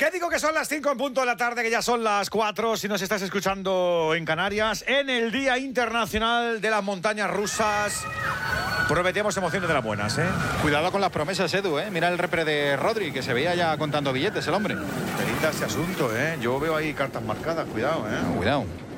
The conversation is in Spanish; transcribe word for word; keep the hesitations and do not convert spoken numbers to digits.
¿Qué digo que son las cinco en punto de la tarde, que ya son las cuatro si nos estás escuchando en Canarias, en el Día Internacional de las Montañas Rusas? Prometemos emociones de las buenas, ¿eh? Cuidado con las promesas, Edu, ¿eh? Mira el repre de Rodri, que se veía ya contando billetes el hombre. Perita ese asunto, ¿eh? Yo veo ahí cartas marcadas, cuidado, ¿eh? Cuidado.